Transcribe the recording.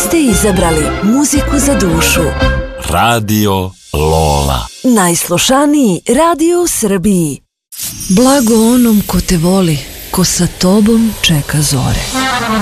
ste izabrali muziku za dušu. Radio Lola. Najslušaniji radio u Srbiji. Blago onom ko te voli, ko sa tobom čeka zore.